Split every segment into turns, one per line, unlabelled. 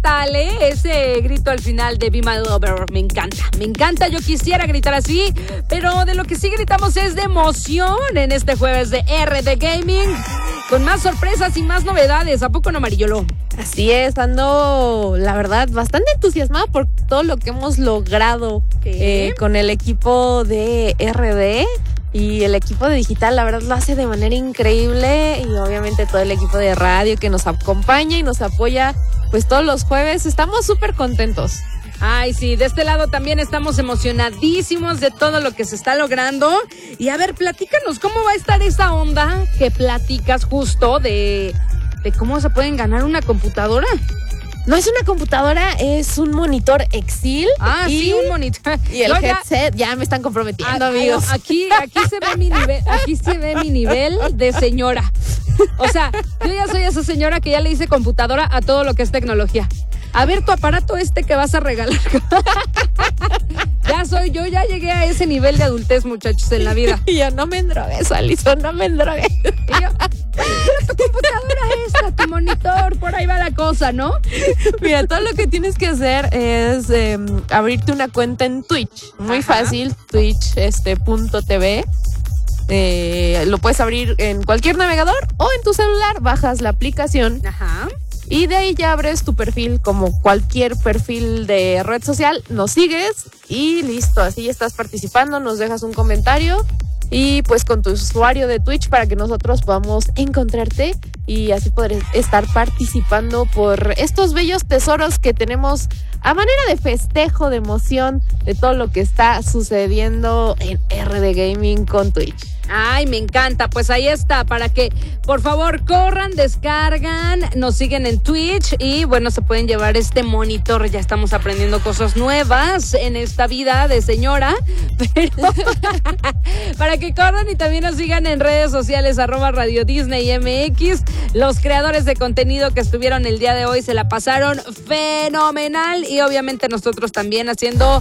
tal, ese grito al final de Be My Lover. Me encanta, yo quisiera gritar así, pero de lo que sí gritamos es de emoción en este jueves de RD Gaming, con más sorpresas y más novedades. ¿A poco no, Marillolo?
Así es, ando, la verdad, bastante entusiasmada por todo lo que hemos logrado con el equipo de RD. Y el equipo de digital, la verdad, lo hace de manera increíble. Y obviamente todo el equipo de radio que nos acompaña y nos apoya pues todos los jueves. Estamos súper contentos.
Ay, sí, de este lado también estamos emocionadísimos de todo lo que se está logrando. Y a ver, platícanos, ¿cómo va a estar esa onda que platicas justo de cómo se pueden ganar una computadora?
No es una computadora, es un monitor Exil.
Sí, un monitor.
Y el headset, ya me están comprometiendo, amigos.
Aquí se ve mi nivel de señora. O sea, yo ya soy esa señora que ya le dice computadora a todo lo que es tecnología. A ver, tu aparato que vas a regalar. Yo ya llegué a ese nivel de adultez, muchachos, en la vida.
Y yo, no me endrogues, Alison, no me endrogues.
Y yo, tu computadora tu monitor, por ahí va la cosa, ¿no?
Mira, todo lo que tienes que hacer es abrirte una cuenta en Twitch. Muy fácil, twitch.tv. Lo puedes abrir en cualquier navegador o en tu celular, bajas la aplicación. Y de ahí ya abres tu perfil como cualquier perfil de red social, nos sigues y listo, así ya estás participando, nos dejas un comentario y pues con tu usuario de Twitch para que nosotros podamos encontrarte y así poder estar participando por estos bellos tesoros que tenemos a manera de festejo, de emoción de todo lo que está sucediendo en RD Gaming con Twitch.
Ay, me encanta, pues ahí está, para que por favor corran, descargan, nos siguen en Twitch y bueno, se pueden llevar este monitor. Ya estamos aprendiendo cosas nuevas en esta vida de señora, pero para que corran y también nos sigan en redes sociales @Radio Disney MX. Los creadores de contenido que estuvieron el día de hoy se la pasaron fenomenal y obviamente nosotros también haciendo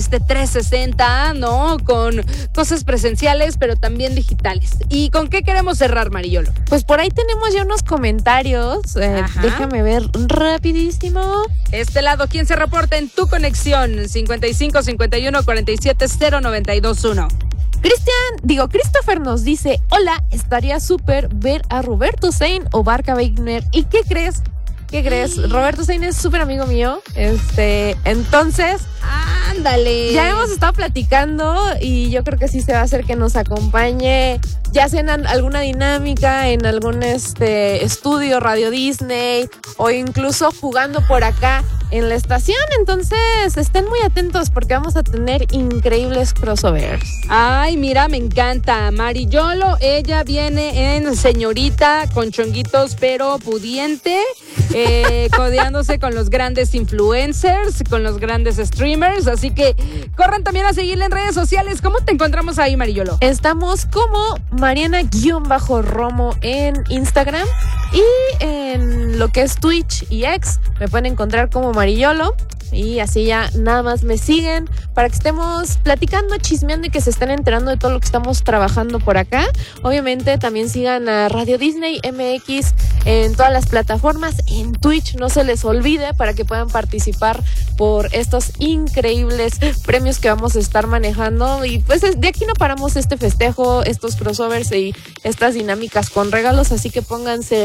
360, ¿no? Con cosas presenciales, pero también digitales. ¿Y con qué queremos cerrar, Marillolo?
Pues por ahí tenemos ya unos comentarios. Déjame ver rapidísimo.
Este lado, ¿quién se reporta en tu conexión? 55 51 47 0921.
Christopher nos dice: hola, estaría súper ver a Roberto Sein o Barca Wagner. ¿Y qué crees? Roberto Sein es súper amigo mío. Entonces,
ándale.
Ya hemos estado platicando y yo creo que sí se va a hacer que nos acompañe, ya sea en alguna dinámica, en algún estudio Radio Disney o incluso jugando por acá en la estación. Entonces estén muy atentos porque vamos a tener increíbles crossovers.
Ay, mira, me encanta. Marillolo, ella viene en señorita con chonguitos pero pudiente, codeándose con los grandes influencers, con los grandes streamers, así que corran también a seguirle en redes sociales. ¿Cómo te encontramos ahí, Marillolo?
Estamos como Mariana_Romo en Instagram y en lo que es Twitch y X me pueden encontrar como Marillolo. Y así ya nada más me siguen para que estemos platicando, chismeando y que se estén enterando de todo lo que estamos trabajando por acá. Obviamente también sigan a Radio Disney MX en todas las plataformas, en Twitch, no se les olvide, para que puedan participar por estos increíbles premios que vamos a estar manejando. Y pues de aquí no paramos este festejo, estos crossovers y estas dinámicas con regalos, así que pónganse